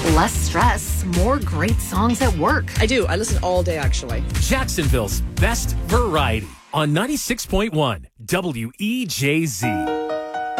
Less stress, more great songs at work. I do. I listen all day, actually. Jacksonville's best variety on 96.1 WEJZ.